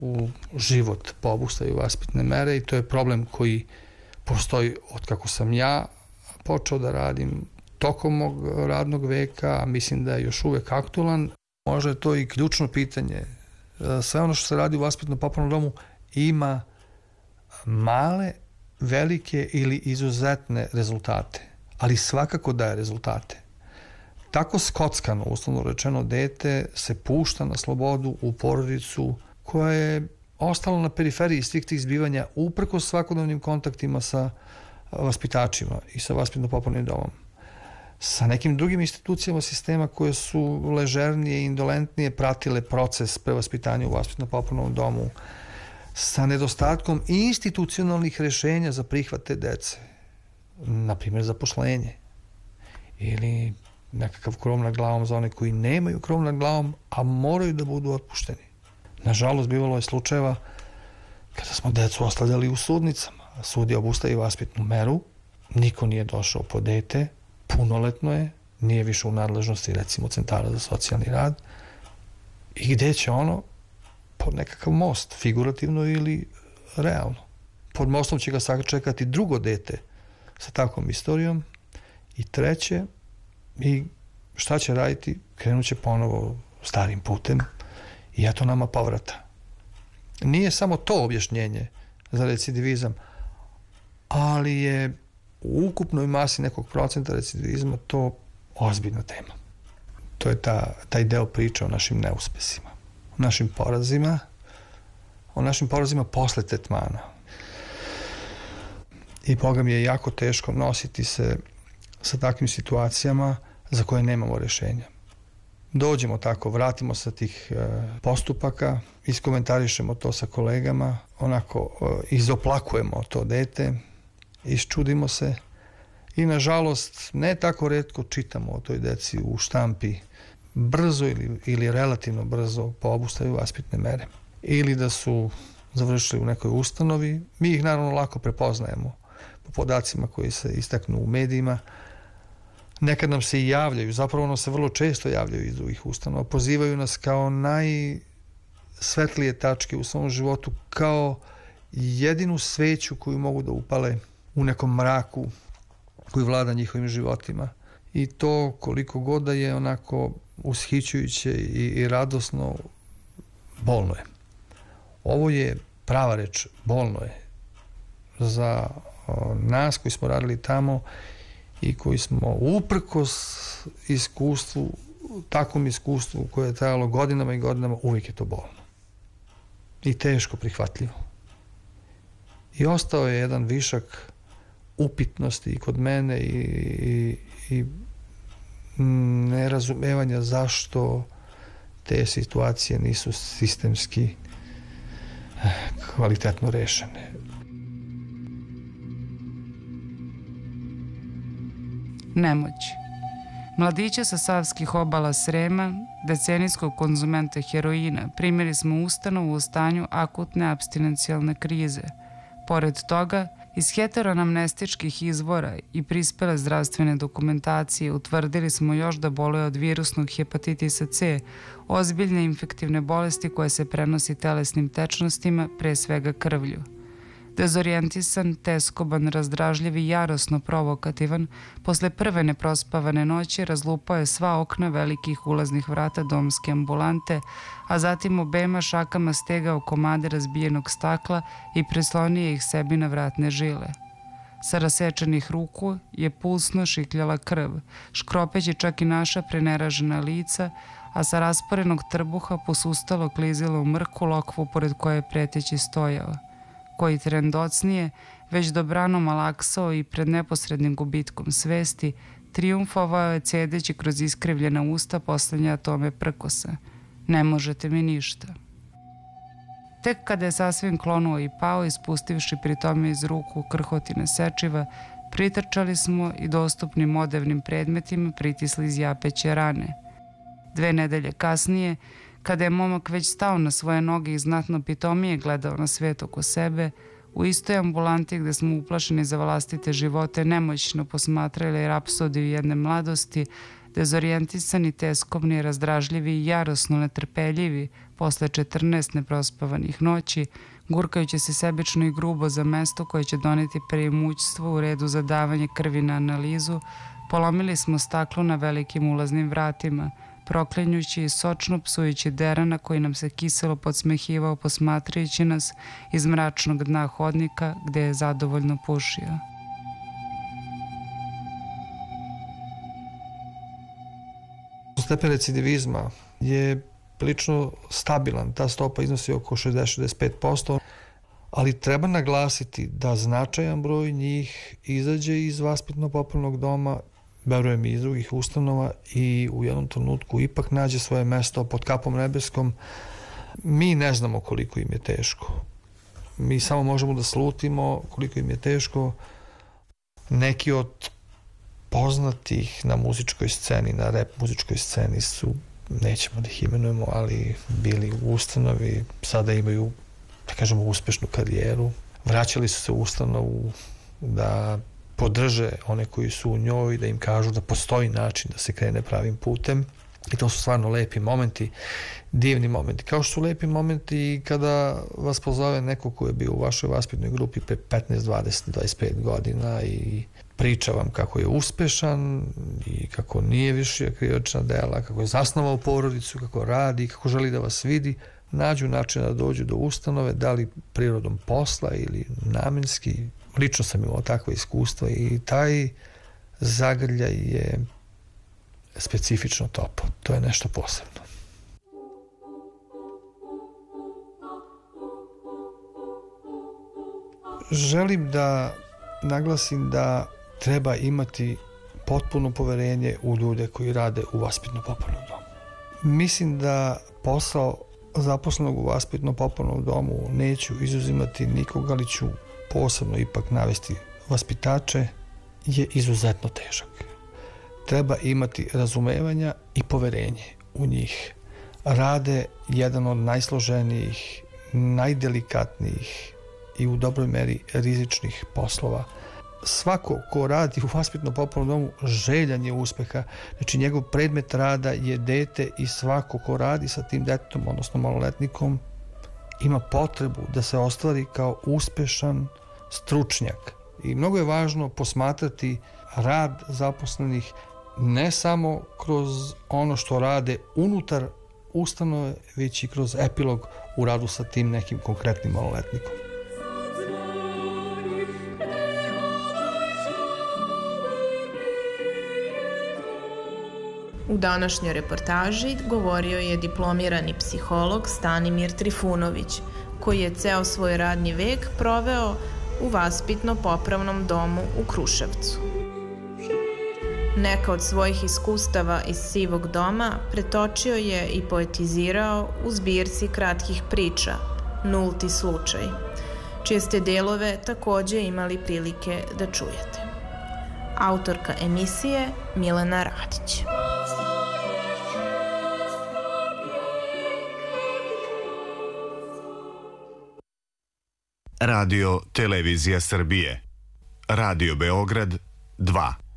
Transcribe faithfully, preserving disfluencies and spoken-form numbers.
u život po obustavi vaspitne mere i to je problem koji postoji od kako sam ja počeo da radim tokom mog radnog veka, mislim da je još uvek aktualan. Možda je to i ključno pitanje. Sve ono što se radi u vaspitno-popravnom domu ima male, velike ili izuzetne rezultate, ali svakako daje rezultate. Tako skockano, uslovno rečeno, dete se pušta na slobodu u porodicu koja je ostala na periferiji svih tih zbivanja uprkos svakodnevnim kontaktima sa vaspitačima i sa vaspitno-popravnim domom. Sa nekim drugim institucijama sistema koje su ležernije i indolentnije pratile proces prevaspitanja u vaspitno-popravnom domu, sa nedostatkom institucionalnih rešenja za prihvat te dece, na primjer zaposlenje ili nekakav krov nad glavom za one koji nemaju krov nad glavom, a moraju da budu otpušteni. Nažalost, bivalo je slučajeva kada smo decu ostavljali u sudnicama. Sudija obustavi vaspitnu meru, niko nije došao po dete, punoletno je, nije više u nadležnosti recimo centara za socijalni rad i gde će ono pod nekakav most, figurativno ili realno. Pod mostom će ga sačekati drugo dete sa takvom istorijom i treće i šta će raditi? Krenut će ponovo starim putem i eto nama povrata. Nije samo to objašnjenje za recidivizam, ali je u ukupnoj masi nekog procenta recidivizma to ozbiljna tema. To je ta, taj deo priče o našim neuspesima, o našim porazima, o našim porazima posle tretmana. I Boga mi je jako teško nositi se sa takvim situacijama za koje nemamo rešenja. Dođemo tako, vratimo sa tih e, postupaka, iskomentarišemo to sa kolegama, onako e, izoplakujemo to dete, iščudimo se i nažalost ne tako retko čitamo o toj deci u štampi brzo ili, ili relativno brzo po obustavi vaspitne mere. Ili da su završili u nekoj ustanovi, mi ih naravno lako prepoznajemo po podacima koji se istaknu u medijima. Nekad nam se i javljaju, zapravo nam se vrlo često javljaju iz drugih ustanova, pozivaju nas kao najsvetlije tačke u svom životu, kao jedinu sveću koju mogu da upale u nekom mraku koji vlada njihovim životima. I to koliko god da je onako ushićujuće i, i radosno, bolno je. Ovo je prava reč, bolno je za o, nas koji smo radili tamo i koji smo uprkos iskustvu, takvom iskustvu koje je trajalo godinama i godinama, uvijek je to bolno i teško prihvatljivo. I ostao je jedan višak upitnosti i kod mene i, i, i nerazumevanja zašto te situacije nisu sistemski kvalitetno rešene. Nemoć. Mladića sa savskih obala Srema, decenijskog konzumenta heroina, primili smo u ustanovu u stanju akutne apstinencijalne krize. Pored toga, iz heteroanamnestičkih izvora i prispele zdravstvene dokumentacije utvrdili smo još da boluje od virusnog hepatitisa C, ozbiljne infektivne bolesti koje se prenosi telesnim tečnostima, pre svega krvlju. Dezorijentisan, teskoban, razdražljiv i jarosno provokativan, posle prve neprospavane noći razlupao je sva okna velikih ulaznih vrata domske ambulante, a zatim obema šakama stegao komade razbijenog stakla i prislonio ih sebi na vratne žile. Sa rasečenih ruku je pulsno šikljala krv, škropeći čak i naša preneražena lica, a sa rasporenog trbuha posustalo klizilo u mrku lokvu pored koje je preteći stojao. Koji tren docnije, već dobrano malaksao i pred neposrednim gubitkom svesti, trijumfovao je cedeći kroz iskrivljena usta poslednje atome prkosa. Ne možete mi ništa. Tek kada je sasvim klonuo i pao, ispustivši pri tome iz ruku krhotine sečiva, pritrčali smo i dostupnim odevnim predmetima pritisli iz japeće rane. Dve nedelje kasnije, kada je momak već stao na svoje noge i znatno pitomije gledao na svet oko sebe, u istoj ambulanti gde smo uplašeni za vlastite živote nemoćno posmatrali rapsodiju jedne mladosti, dezorijentisani, teskovni, razdražljivi i jarosno netrpeljivi posle četrnaest neprospavanih noći, gurkajući se sebično i grubo za mesto koje će doneti preimućstvo u redu za davanje krvi na analizu, polomili smo staklo na velikim ulaznim vratima, proklenjući i sočno psujući Derana koji nam se kiselo podsmehivao posmatrajući nas iz mračnog dna hodnika gde je zadovoljno pušio. Stepen recidivizma je prilično stabilan, ta stopa iznosi oko šezdeset do šezdeset pet posto, ali treba naglasiti da značajan broj njih izađe iz vaspitno-popravnog doma, verujem i iz drugih ustanova, i u jednom trenutku ipak nađe svoje mesto pod kapom nebeskom. Mi ne znamo koliko im je teško. Mi samo možemo da slutimo koliko im je teško. Neki od poznatih na muzičkoj sceni, na rap muzičkoj sceni su, nećemo da ih imenujemo, ali bili u ustanovi, sada imaju, da kažemo, uspešnu karijeru. Vraćali su se u ustanovu da podrže one koji su u njoj, da im kažu da postoji način da se krene pravim putem. I to su stvarno lepi momenti, divni momenti. Kao što su lepi momenti kada vas pozove neko ko je bio u vašoj vaspitnoj grupi pre petnaest, dvadeset, dvadeset pet godina i priča vam kako je uspešan i kako nije više krivična dela, kako je zasnovao porodicu, kako radi, kako želi da vas vidi. Nađu način da dođu do ustanove, da li prirodom posla ili namenski. Lično sam imao takva iskustva i taj zagrljaj je specifično topo. To je nešto posebno. Želim da naglasim da treba imati potpuno poverenje u ljude koji rade u vaspitno-popravnom domu. Mislim da posao zaposlenog u vaspitno-popravnom domu neću izuzimati nikoga, ali ću posebno ipak navesti vaspitače, je izuzetno težak. Treba imati razumevanja i poverenje u njih. Rade jedan od najsloženijih, najdelikatnijih i u dobroj meri rizičnih poslova. Svako ko radi u vaspitno-popravnom domu željan je uspeha. Znači njegov predmet rada je dete i svako ko radi sa tim detetom, odnosno maloletnikom, ima potrebu da se ostvari kao uspešan stručnjak. I mnogo je važno posmatrati rad zaposlenih ne samo kroz ono što rade unutar ustanove, već i kroz epilog u radu sa tim nekim konkretnim maloletnikom. U današnjoj reportaži govorio je diplomirani psiholog Stanimir Trifunović, koji je ceo svoj radni vek proveo u vaspitno-popravnom domu u Kruševcu. Neka od svojih iskustava iz sivog doma pretočio je i poetizirao u zbirci kratkih priča Nulti slučaj, čije ste delove takođe imali prilike da čujete. Autorka emisije Milena Radić. Radio Televizija Srbije. Radio Beograd dva.